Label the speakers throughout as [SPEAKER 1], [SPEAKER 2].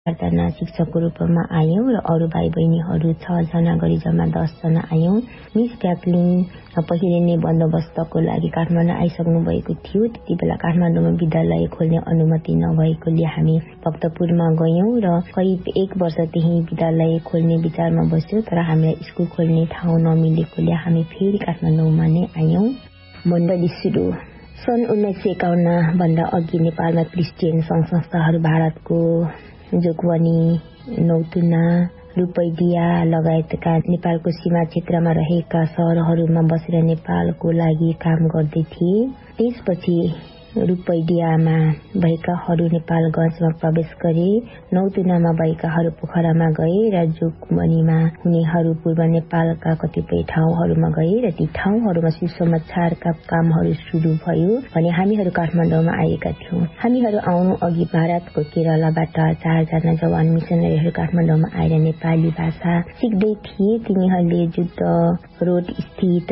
[SPEAKER 1] जना शिक्षकको रूपमा आयौं र अरू भाइ बहिनीहरू 6 जना गरी जम्मा 10 जना आयौं। मिस क्याप्लिन पहिले नै बन्दोबस्तको लागि काठमाडौँ आइसक्नु भएको थियो। त्यति बेला काठमाडौँमा विद्यालय खोल्ने अनुमति नभएकोले हामी भक्तपुरमा गयौं र करिब 1 वर्ष त्यही विद्यालय खोल्ने विचारमा बस्यौं। तर हामीलाई स्कुल खोल्ने ठाउँ नमिलेकोले हामी फेरि काठमाडौँमा नै आयौं। मण्डली सुरु सन् 1951 भन्दा अघि नेपालमा क्रिस्चियन संस्थाहरू भारतको जोगबनी, नौतुना, रूपैडिया लगायतका नेपालको सीमा क्षेत्रमा रहेका शहरहरूमा बसेर नेपालको लागि काम गर्दै थिए। त्यसपछि रूपैडियामा भएकाहरू नेपालगञ्जमा प्रवेश गरे, नौतुनामा भएकाहरू पोखरामा गए र जोगबनीमा हुनेहरू पूर्व नेपालका कतिपय ठाउँहरूमा गए र ती ठाउँहरूमा सुसमाचारका कामहरू सुरु भयो भने हामीहरू काठमाडौँमा आएका थियौं। हामीहरू आउनु अघि भारतको केरलाबाट 4 जना जवान मिसनरीहरू काठमाडौँमा आएर नेपाली भाषा सिक्दै थिए। तिनीहरूले जुद्ध रोड स्थित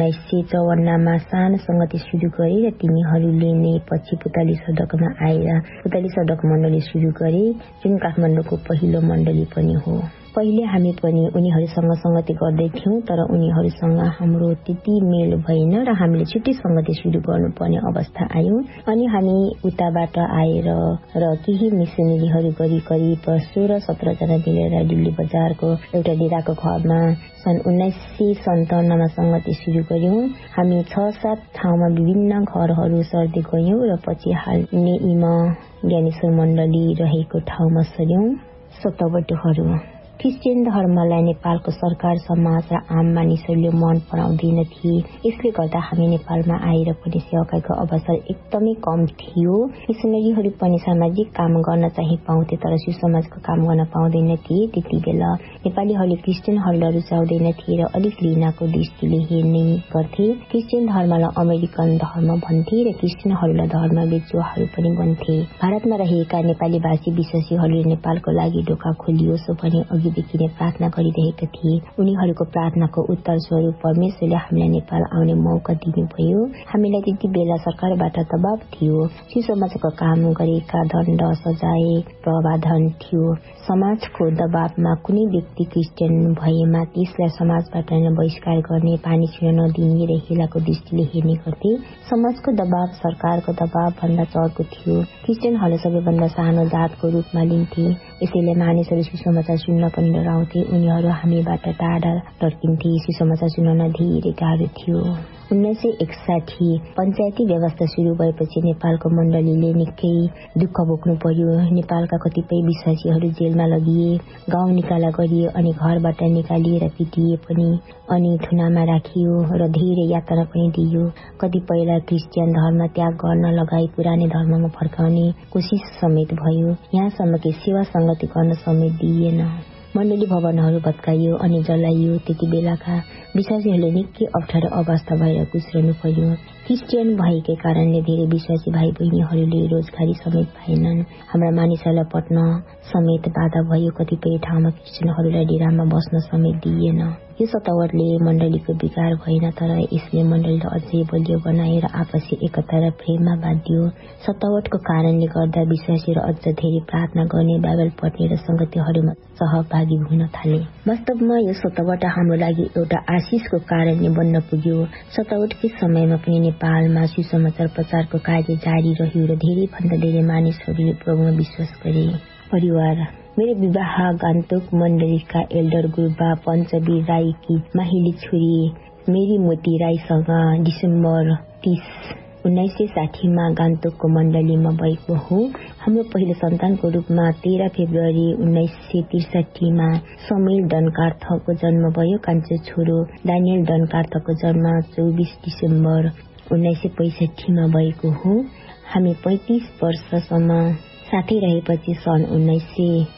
[SPEAKER 1] 1954 मा सानो संगति सुरु गरे र तिनीहरूले नै पछि पुतली सडकमा आएर पुतली सडक मण्डली सुरु गरे, जुन काठमाडौँको पहिलो मण्डली पनि हो। पहिले हामी पनि उनीहरूसँग संगति गर्दै थियौं, तर उनीहरूसँग हाम्रो त्यति मेल भएन र हामीले छुट्टै संगति सुरु गर्नुपर्ने अवस्था आयो। अनि हामी उताबाट आएर र केही मिसनरीहरू गरी करिब 16-17 जना मिलेर दिल्ली बजारको एउटा डेराको घरमा सन् 1957 मा संगति सुरु गर्यौं। हामी 6-7 ठाउँमा विभिन्न घरहरू सर्दै गयौं र पछि हाल नेइम ज्ञानेश्वर मण्डली रहेको ठाउँमा सर्यौं। सतावटहरू क्रिस्चियन धर्मलाई नेपालको सरकार, समाज र आम मानिसहरूले मन पराउँदैन थिए। यसले गर्दा हामी नेपालमा आएर पनि सेवाकाईको अवसर एकदमै कम थियो। मिसनरीहरू पनि सामाजिक काम गर्न चाहिँ पाउँथे, तर सुसमाजको काम गर्न पाउँदैन थिए। त्यति बेला नेपालीहरूले क्रिस्चियनहरूलाई रुचाउँदैन थिए र अलिक घृणाको दृष्टिले हेर्ने गर्थे। क्रिस्चियन धर्मलाई अमेरिकन धर्म भन्थे र क्रिस्चियनहरूलाई धर्म बेचुवाहरू पनि भन्थे। भारतमा रहेका नेपाली भाषी विश्वासीहरूले नेपालको लागि ढोका खोलियोस् भने देखि नै प्रार्थना गरिरहेका थिए। उनीहरूको प्रार्थनाको उत्तर स्वरूप परमेश्वरले हामीलाई नेपाल आउने मौका दिनुभयो। हामीलाई त्यति बेला सरकारबाट दबाव थियो। सुसमाजको काम गरेका दण्ड सजाय प्रावधान थियो। समाजको दबावमा कुनै व्यक्ति क्रिस्चियन भएमा त्यसलाई समाजबाट बहिष्कार गर्ने, पानी छुन नदिने र हेलाको दृष्टिले हेर्ने गर्थे। समाजको दबाव सरकारको दबाव भन्दा चर्को थियो। क्रिस्चियनहरूले सबैभन्दा सानो जातको रूपमा लिन्थे। यसैले मानिसहरू सुसमाचार सुन्न पनि डराउँथे। उनीहरू हामीबाट टाढा टर्किन्थे। सुसमाचार सुन्न धेरै गाह्रो थियो। 1961 पञ्चायती व्यवस्था सुरु भएपछि नेपालको मण्डलीले निकै दुःख भोग्नु पर्यो। नेपालका कतिपय विश्वासीहरू जेलमा लगिए, गाउँ निकाला गरिए अनि घरबाट निकालिएर पिटिए पनि, अनि थुनामा राखियो र धेरै यातना पनि दिइयो। कतिपयलाई क्रिस्चियन धर्म त्याग गर्न लगाई पुरानै धर्ममा फर्काउने कोसिस समेत भयो। यहाँसम्म कि सेवा संगति गर्न समेत दिइएन। मण्डली भवनहरू भत्काइयो अनि जलाइयो। त्यति बेलाका विश्वासीहरूले निकै अप्ठ्यारो अवस्था भएर गुज्रनु पर्यो। क्रिस्चियन भएकै कारणले धेरै विश्वासी भाइ बहिनीहरूले रोजगारी समेत पाएनन्। हाम्रा मानिसहरूलाई पट्न समेत बाधा भयो। कतिपय ठाउँमा क्रिस्चियनहरूलाई डेरामा बस्न समेत दिइएन। यो सतावटले मण्डलीको विकार भएन, तर यसले मण्डलीलाई अझै बलियो बनाएर आपसी एकता र प्रेममा बाँधियो। सतावटको कारणले गर्दा विश्वासीहरू अझ धेरै प्रार्थना गर्ने, बाइबल पढ्ने र संगतिहरूमा सहभागी हुन थाले। वास्तवमा यो सतावट हाम्रो लागि एउटा आशिषको कारणले बन्न पुग्यो। सतावटकै समयमा पनि नेपालमा सुसमाचार प्रचारको कार्य जारी रह्यो र धेरै भन्दा धेरै मानिसहरूले प्रभुमा विश्वास गरे। परिवार मेरो विवाह गान्तोक मण्डलीका एल्डर गुरुबा पञ्चवीर राईकी माहिली छोरी मेरी मोती राईसँग डिसेम्बर 30, 1960 मा गान्तोकको मण्डलीमा भएको हो। हाम्रो पहिलो सन्तानको रूपमा 13 फेब्रुअरी 1963 मा समेल डनकार्थको जन्म भयो। कान्छो छोरो डानियल डनकार्थको जन्म 24 डिसेम्बर 1965 मा भएको हो। हामी 35 वर्षसम्म साथै रहेपछि सन्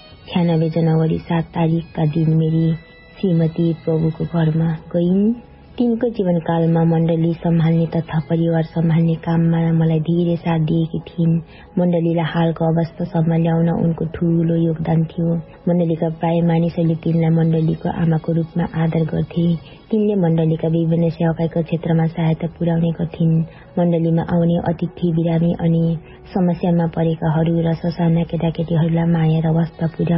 [SPEAKER 1] 1996 जनवरी 7 तारिकका दिन मेरी श्रीमती प्रभुको घरमा गइन्। तिनको जीवनकालमा मण्डली सम्हाल्ने तथा परिवार सम्हाल्ने काममा मलाई धेरै साथ दिएकी थिइन्। मण्डलीलाई हालको अवस्थासम्म ल्याउन उनको ठूलो योगदान थियो। मण्डलीका प्राय मानिसहरूले तिनलाई मण्डलीको आमाको रूपमा आदर गर्थे। तिनले मण्डलीका विभिन्न सेवाकाईको क्षेत्रमा सहायता पुर्याउने गर्थिन्। मण्डलीमा आउने अतिथि, बिरामी अनि समस्यामा परेकाहरू र ससाना केटाकेटीहरूलाई माया र वास्ता पुर्याउने